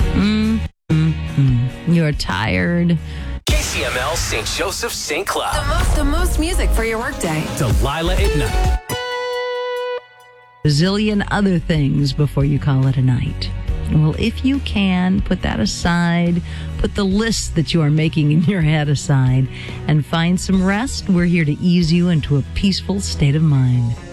You're tired. KCML St. Joseph St. Cloud. The most music for your workday. Delilah at night. A zillion other things before you call it a night. Well, if you can, put that aside, put the list that you are making in your head aside, and find some rest. We're here to ease you into a peaceful state of mind.